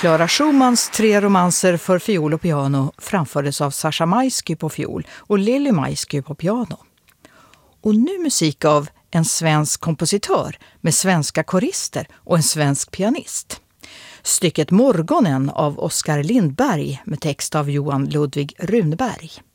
Clara Schumanns 3 romanser för fiol och piano framfördes av Sascha Maisky på fiol och Lily Maisky på piano. Och nu musik av en svensk kompositör med svenska korister och en svensk pianist. Stycket Morgonen av Oskar Lindberg med text av Johan Ludvig Runberg.